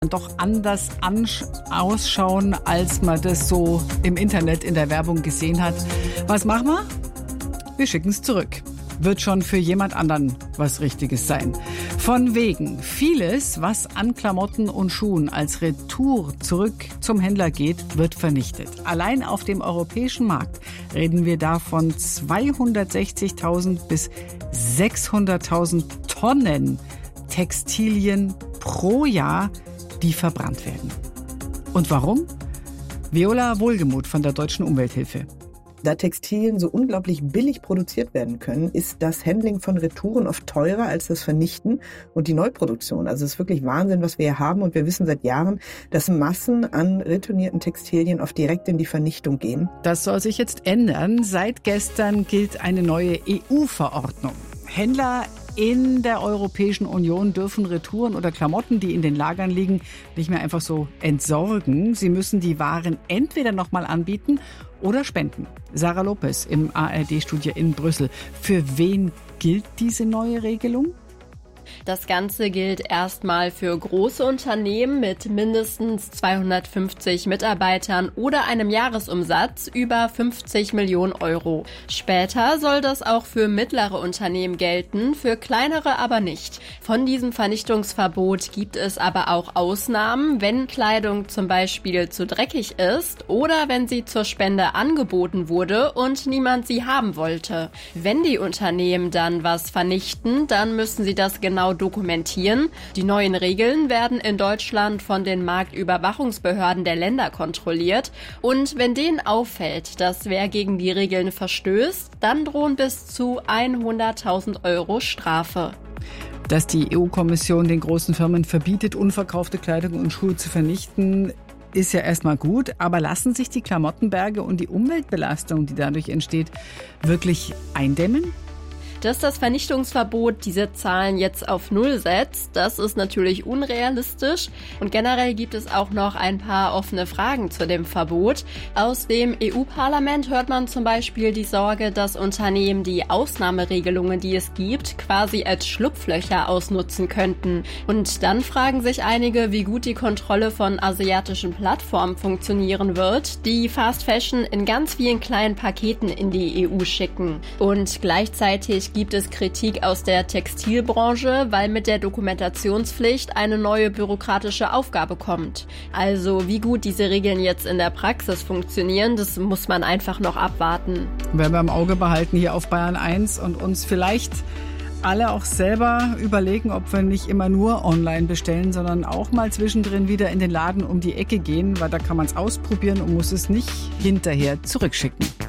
doch anders ausschauen, als man das so im Internet in der Werbung gesehen hat. Was machen wir? Wir schicken es zurück. Wird schon für jemand anderen was Richtiges sein. Von wegen. Vieles, was an Klamotten und Schuhen als Retour zurück zum Händler geht, wird vernichtet. Allein auf dem europäischen Markt reden wir da von 260.000 bis 600.000 Tonnen Textilien pro Jahr, die verbrannt werden. Und warum? Viola Wohlgemuth von der Deutschen Umwelthilfe. Da Textilien so unglaublich billig produziert werden können, ist das Handling von Retouren oft teurer als das Vernichten und die Neuproduktion. Also es ist wirklich Wahnsinn, was wir hier haben. Und wir wissen seit Jahren, dass Massen an retournierten Textilien oft direkt in die Vernichtung gehen. Das soll sich jetzt ändern. Seit gestern gilt eine neue EU-Verordnung. Händler in der Europäischen Union dürfen Retouren oder Klamotten, die in den Lagern liegen, nicht mehr einfach so entsorgen. Sie müssen die Waren entweder nochmal anbieten oder spenden. Sarah Lopez im ARD-Studio in Brüssel. Für wen gilt diese neue Regelung? Das Ganze gilt erstmal für große Unternehmen mit mindestens 250 Mitarbeitern oder einem Jahresumsatz über 50 Millionen Euro. Später soll das auch für mittlere Unternehmen gelten, für kleinere aber nicht. Von diesem Vernichtungsverbot gibt es aber auch Ausnahmen, wenn Kleidung zum Beispiel zu dreckig ist oder wenn sie zur Spende angeboten wurde und niemand sie haben wollte. Wenn die Unternehmen dann was vernichten, dann müssen sie das genau dokumentieren. Die neuen Regeln werden in Deutschland von den Marktüberwachungsbehörden der Länder kontrolliert. Und wenn denen auffällt, dass wer gegen die Regeln verstößt, dann drohen bis zu 100.000 Euro Strafe. Dass die EU-Kommission den großen Firmen verbietet, unverkaufte Kleidung und Schuhe zu vernichten, ist ja erstmal gut. Aber lassen sich die Klamottenberge und die Umweltbelastung, die dadurch entsteht, wirklich eindämmen? Dass das Vernichtungsverbot diese Zahlen jetzt auf Null setzt, das ist natürlich unrealistisch. Und generell gibt es auch noch ein paar offene Fragen zu dem Verbot. Aus dem EU-Parlament hört man zum Beispiel die Sorge, dass Unternehmen die Ausnahmeregelungen, die es gibt, quasi als Schlupflöcher ausnutzen könnten. Und dann fragen sich einige, wie gut die Kontrolle von asiatischen Plattformen funktionieren wird, die Fast Fashion in ganz vielen kleinen Paketen in die EU schicken. Und gleichzeitig gibt es Kritik aus der Textilbranche, weil mit der Dokumentationspflicht eine neue bürokratische Aufgabe kommt. Also wie gut diese Regeln jetzt in der Praxis funktionieren, das muss man einfach noch abwarten. Werden wir im Auge behalten hier auf Bayern 1 und uns vielleicht alle auch selber überlegen, ob wir nicht immer nur online bestellen, sondern auch mal zwischendrin wieder in den Laden um die Ecke gehen, weil da kann man es ausprobieren und muss es nicht hinterher zurückschicken.